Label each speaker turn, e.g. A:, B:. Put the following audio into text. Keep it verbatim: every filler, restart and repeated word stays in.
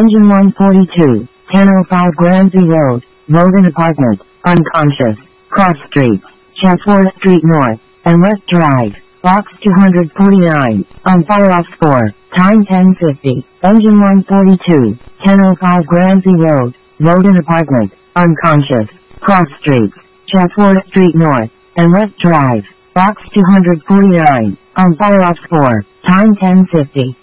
A: Engine one forty-two, ten oh five Granzy Road, Logan Apartment, unconscious, cross streets, Chatsworth Street North, and West Drive, box two forty-nine, on fire off four, time ten fifty. Engine one forty-two, ten oh five Granzy Road, Logan Apartment, unconscious, cross streets, Chatsworth Street North, and West Drive, box two forty-nine, on fire off four, time ten fifty.